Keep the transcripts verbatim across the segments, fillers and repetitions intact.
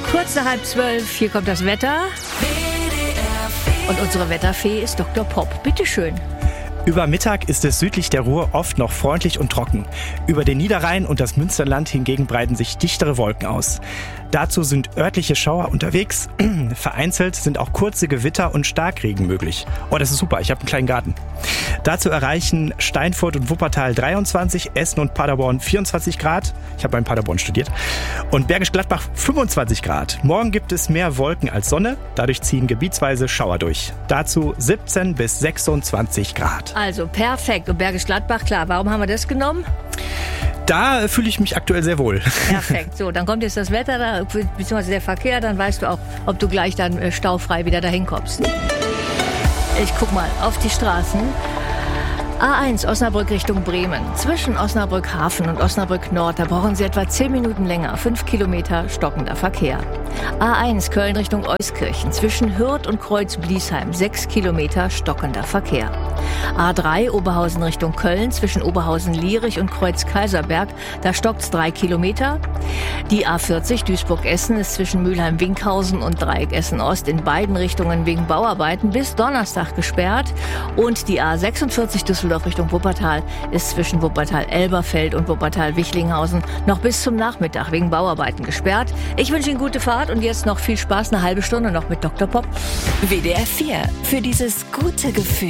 Kurz nach halb zwölf, hier kommt das Wetter. Und unsere Wetterfee ist Doktor Popp. Bitteschön. Über Mittag ist es südlich der Ruhr oft noch freundlich und trocken. Über den Niederrhein und das Münsterland hingegen breiten sich dichtere Wolken aus. Dazu sind örtliche Schauer unterwegs. Vereinzelt sind auch kurze Gewitter und Starkregen möglich. Oh, das ist super, ich habe einen kleinen Garten. Dazu erreichen Steinfurt und Wuppertal dreiundzwanzig, Essen und Paderborn vierundzwanzig Grad. Ich habe in Paderborn studiert. Und Bergisch Gladbach fünfundzwanzig Grad. Morgen gibt es mehr Wolken als Sonne. Dadurch ziehen gebietsweise Schauer durch. Dazu siebzehn bis sechsundzwanzig Grad. Also perfekt. Und Bergisch Gladbach, klar. Warum haben wir das genommen? Da fühle ich mich aktuell sehr wohl. Perfekt. So, dann kommt jetzt das Wetter, da, beziehungsweise der Verkehr. Dann weißt du auch, ob du gleich dann äh, staufrei wieder dahin kommst. Ich guck mal auf die Straßen. A eins Osnabrück Richtung Bremen. Zwischen Osnabrück Hafen und Osnabrück Nord, da brauchen Sie etwa zehn Minuten länger. fünf Kilometer stockender Verkehr. A eins Köln Richtung Euskirchen. Zwischen Hürth und Kreuz-Bliesheim. sechs Kilometer stockender Verkehr. A drei Oberhausen Richtung Köln. Zwischen Oberhausen-Lierich und Kreuz-Kaiserberg. Da stockt's drei Kilometer. Die A vierzig Duisburg-Essen ist zwischen Mülheim-Winkhausen und Dreieck Essen-Ost in beiden Richtungen wegen Bauarbeiten bis Donnerstag gesperrt. Und die A sechsundvierzig Düsseldorf Richtung Wuppertal ist zwischen Wuppertal-Elberfeld und Wuppertal-Wichlinghausen noch bis zum Nachmittag wegen Bauarbeiten gesperrt. Ich wünsche Ihnen gute Fahrt und jetzt noch viel Spaß, eine halbe Stunde noch mit Doktor Popp. W D R vier, für dieses gute Gefühl.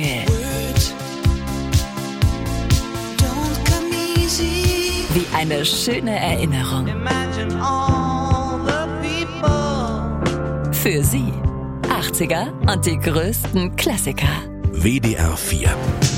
Wie eine schöne Erinnerung. Für Sie, achtziger und die größten Klassiker. W D R vier.